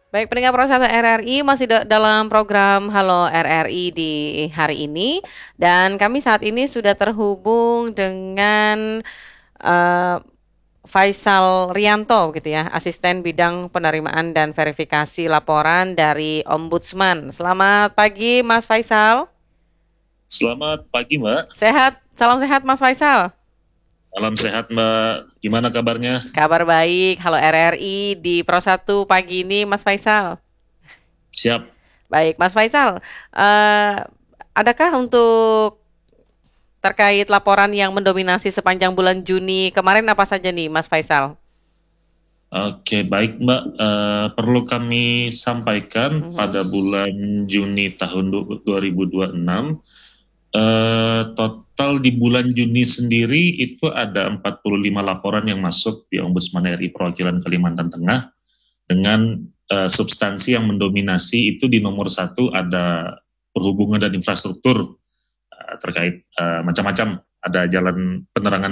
Baik, pendengar Prasata RRI masih dalam program Halo RRI di hari ini, dan kami saat ini sudah terhubung dengan eh, Faisal Rianto gitu ya, asisten bidang penerimaan dan verifikasi laporan dari Ombudsman. Selamat pagi Mas Faisal. Selamat pagi, Mbak. Sehat, salam sehat Mas Faisal. Salam sehat, Mbak. Gimana kabarnya? Kabar baik, Halo RRI di Pro 1 pagi ini Mas Faisal. Siap. Baik, Mas Faisal, adakah untuk terkait laporan yang mendominasi sepanjang bulan Juni kemarin apa saja nih, Mas Faisal? Oke, baik, Mbak. Perlu kami sampaikan pada Mhm. bulan Juni tahun 2026, total di bulan Juni sendiri itu ada 45 laporan yang masuk di Ombudsman RI Perwakilan Kalimantan Tengah dengan substansi yang mendominasi itu di nomor satu ada perhubungan dan infrastruktur terkait macam-macam. Ada jalan penerangan